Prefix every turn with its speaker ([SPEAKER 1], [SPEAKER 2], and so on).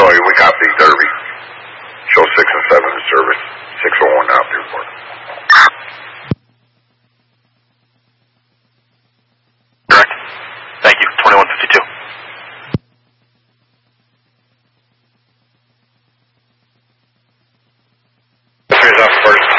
[SPEAKER 1] Charlie, we copy Derby. Show 6 and 7 in service. 601 out there for it.
[SPEAKER 2] Correct. Thank you. 2152.
[SPEAKER 1] This is up first.